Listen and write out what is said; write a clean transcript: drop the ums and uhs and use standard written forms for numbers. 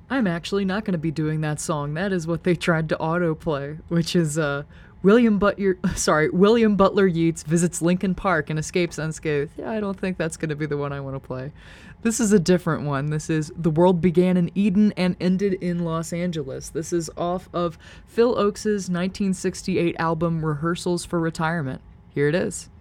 I'm actually not going to be doing that song. That is what they tried to autoplay, which is William Butler Yeats visits Lincoln Park and escapes unscathed. Yeah, I don't think that's going to be the one I want to play. This is a different one. This is The World Began in Eden and Ended in Los Angeles. This is off of Phil Oakes' 1968 album Rehearsals for Retirement. Here it is.